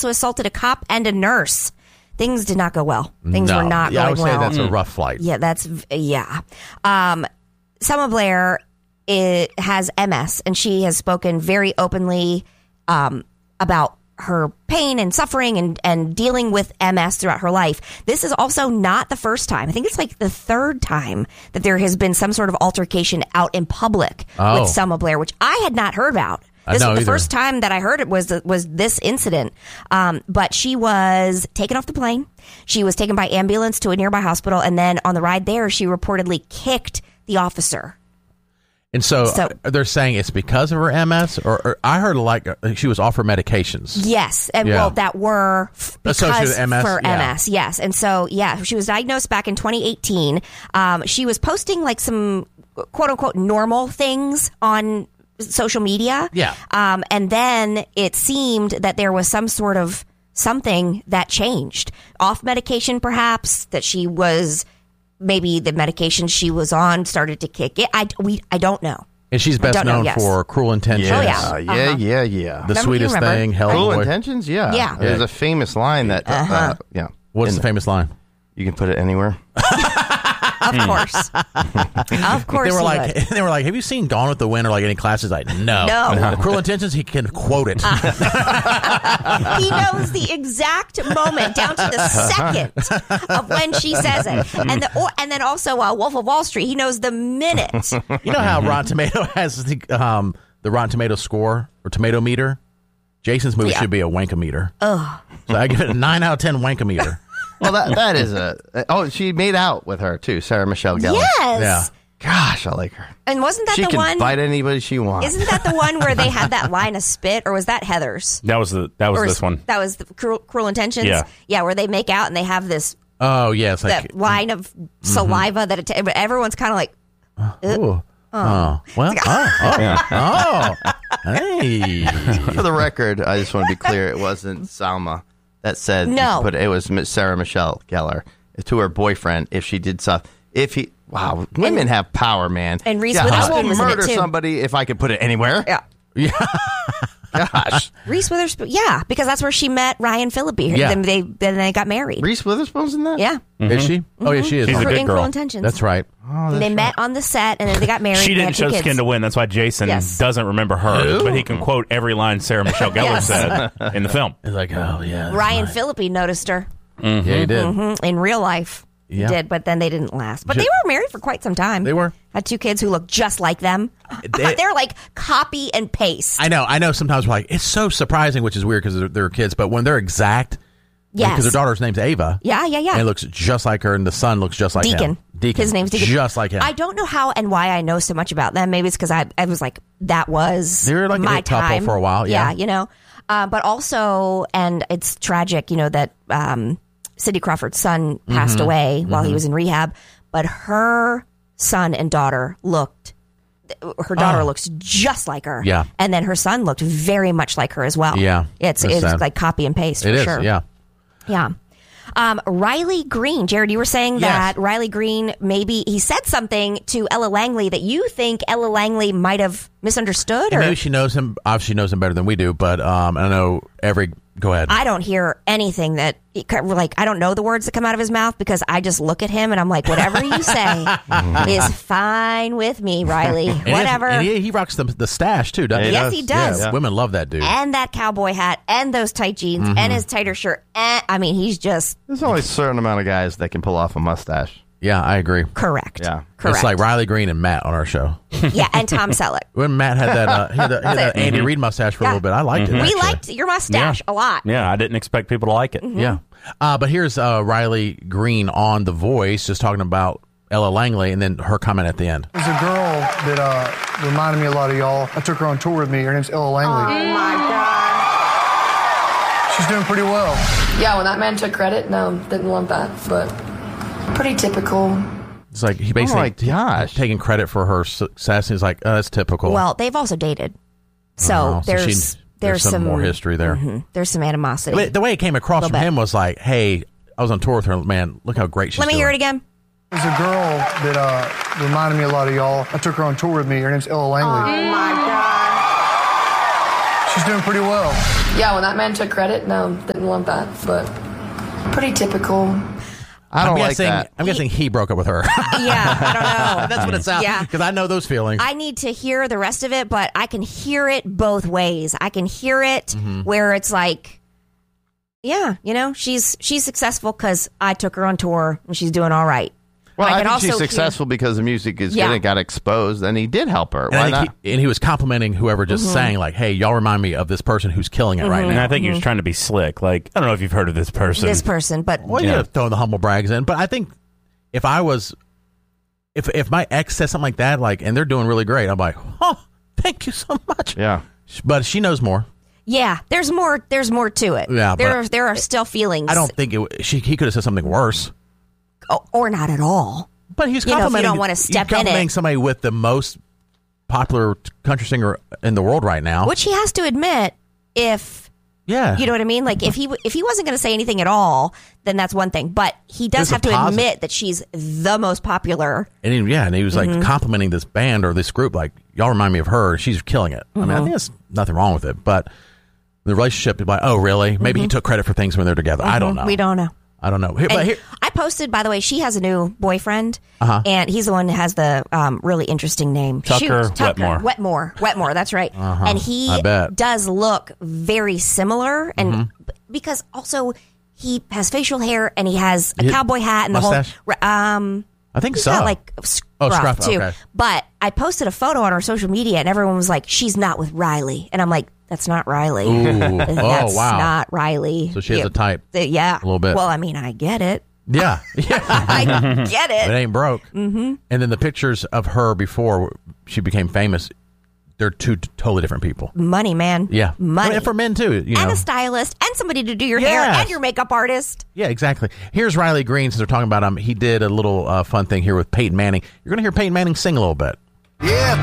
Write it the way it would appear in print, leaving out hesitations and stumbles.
also assaulted a cop and a nurse. Things did not go well. Things were not going well. I would say that's a rough flight. Yeah, Selma Blair has MS, and she has spoken very openly about her pain and suffering and dealing with MS throughout her life. This is also not the first time. I think it's like the third time that there has been some sort of altercation out in public with Selma Blair, which I had not heard about. This was the first time that I heard it was this incident. But she was taken off the plane. She was taken by ambulance to a nearby hospital. And then on the ride there, she reportedly kicked the officer. And so they're saying it's because of her MS, or I heard she was offered medications. Yes, and well, that were because MS, for MS. Yes, and so she was diagnosed back in 2018. She was posting like some quote unquote normal things on social media. Yeah, and then it seemed that there was some sort of something that changed, off medication, perhaps that she was. Maybe the medication she was on started to kick it. I don't know. And she's best known for Cruel Intentions. Yeah. Oh, yeah. Yeah. The Sweetest Thing, Hellboy. Cruel Intentions? Yeah. There's a famous line that, What's the famous line? You can put it anywhere. Of course. Of course. They were like, have you seen Gone with the Wind or like any classes? Like, no. Cruel Intentions, he can quote it. He knows the exact moment down to the second of when she says it. And then also Wolf of Wall Street, he knows the minute. You know how Rotten Tomato has the Rotten Tomato score or tomato meter? Jason's movie should be a wankometer. Ugh. So I give it a 9 out of 10 wankometer. Well, that is she made out with her too, Sarah Michelle Gellar. Yes. Yeah. Gosh, I like her. And wasn't that she the one? She can bite anybody she wants. Isn't that the one where they had that line of spit, or was that Heather's? That was this one. That was the Cruel Intentions. Yeah, where they make out and they have this. Oh yes, that line of saliva that everyone's kind of like. Hey. For the record, I just want to be clear: it wasn't Salma that said no. But it was Sarah Michelle Gellar to her boyfriend. If she did stuff, women have power, man. And Reese Witherspoon was in it too. I will murder somebody if I could put it anywhere. Yeah. Gosh. Reese Witherspoon, because that's where she met Ryan Phillippe. Yeah. Then they got married. Reese Witherspoon's in that? Yeah. Mm-hmm. Is she? Oh, yeah, she is. She's a good girl. Cruel Intentions. That's right. They met on the set, and then they got married. She didn't show skin to win. That's why Jason doesn't remember her. But he can quote every line Sarah Michelle Gellar said in the film. It's like, oh, yeah. Ryan Phillippe noticed her. Mm-hmm. Yeah, he did. Mm-hmm. In real life. Yeah. Did, but then they didn't last. But they were married for quite some time. They were. Had 2 kids who looked just like them. They're like copy and paste. I know. Sometimes we're like, it's so surprising, which is weird because they're kids. But when they're exact, because their daughter's name's Ava. Yeah. And it looks just like her, and the son looks just like him. Deacon. His name's Deacon. Just like him. I don't know how and why I know so much about them. Maybe it's because I was like, that was they were like my a couple time for a while. Yeah. But also, and it's tragic, that Cindy Crawford's son passed away while he was in rehab, but her son and daughter looks just like her. Yeah. And then her son looked very much like her as well. Yeah. It's like copy and paste for sure. Yeah. Yeah. Riley Green, Jared, you were saying that Riley Green, maybe he said something to Ella Langley that you think Ella Langley might have misunderstood? Or? Maybe she knows him. Obviously knows him better than we do, but I know go ahead. I don't hear anything that, I don't know the words that come out of his mouth because I just look at him and I'm like, whatever you say is fine with me, Riley. Whatever. And he rocks the stash too, doesn't he? Yes, he does. Yeah. Women love that dude. And that cowboy hat and those tight jeans and his tighter shirt. He's just... There's only a certain amount of guys that can pull off a mustache. Yeah, I agree. Correct. Yeah. Correct. It's like Riley Green and Matt on our show. Yeah, and Tom Selleck. When Matt had that Andy Reid mustache for a little bit, I liked it. We liked your mustache a lot. Yeah, I didn't expect people to like it. Mm-hmm. Yeah. But here's Riley Green on The Voice just talking about Ella Langley and then her comment at the end. There's a girl that reminded me a lot of y'all. I took her on tour with me. Her name's Ella Langley. Oh, my God. She's doing pretty well. Yeah, when that man took credit, no, didn't want that, but pretty typical. It's like he basically taking credit for her success. He's like, that's typical. Well, they've also dated. So there's some more history there. Mm-hmm. There's some animosity. But the way it came across from him was like, hey, I was on tour with her. Man, look how great she's doing. Let me hear it again. There's a girl that reminded me a lot of y'all. I took her on tour with me. Her name's Ella Langley. Oh, my God. She's doing pretty well. Yeah, when that man took credit, no, didn't want that, but pretty typical. I don't like that. I'm guessing he broke up with her. Yeah, I don't know. That's what it sounds. Yeah. Because I know those feelings. I need to hear the rest of it, but I can hear it both ways. I can hear it where it's like, yeah, she's successful because I took her on tour and she's doing all right. Well, I think she's successful because the music is good and got exposed, and he did help her. Why not? He was complimenting whoever just sang, like, hey, y'all remind me of this person who's killing it right now. And I think he was trying to be slick. Like, I don't know if you've heard of this person. But... Well, yeah, throwing the humble brags in. But I think if I was... If my ex says something like that, like, and they're doing really great, I'm like, oh, thank you so much. Yeah. But she knows more. Yeah, there's more to it. Yeah, there are still feelings. I don't think he could have said something worse. Or not at all. But he's complimenting. If you don't want to step in it. Somebody with the most popular country singer in the world right now. Which he has to admit, if you know what I mean. Like if he wasn't going to say anything at all, then that's one thing. But he does have to admit that she's the most popular. And he was like complimenting this band or this group, like, y'all remind me of her. She's killing it. I mean, I think there's nothing wrong with it, but the relationship, like, oh really? Maybe he took credit for things when they're together. I don't know. We don't know. I don't know. I posted, by the way, she has a new boyfriend, and he's the one who has the really interesting name. Tucker Wetmore, that's right. And he does look very similar, and because also he has facial hair and he has a cowboy hat and mustache? the whole... I think he's so. got like scruff too. Okay. But I posted a photo on our social media, and everyone was like, she's not with Riley. And I'm like, that's not Riley. Ooh. That's wow. not Riley. So she has a type. Yeah. A little bit. Well, I mean, I get it. Yeah. I get it. It ain't broke. And then the pictures of her before she became famous, they're two totally different people. Money, man. Yeah. Money. I mean, for men, too. And a stylist and somebody to do your hair and your makeup artist. Yeah, exactly. Here's Riley Green, since we're talking about him. He did a little fun thing here with Peyton Manning. You're going to hear Peyton Manning sing a little bit. Yeah,